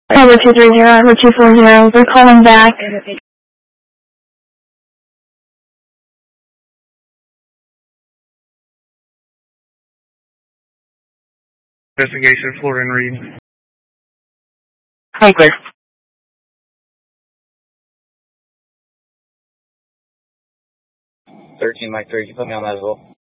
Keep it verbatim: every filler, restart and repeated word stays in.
Number two three zero, number two four zero, we're calling back. Investigation, Florian Reed. Hi, Chris. thirteen Mike three, you put me on that as well.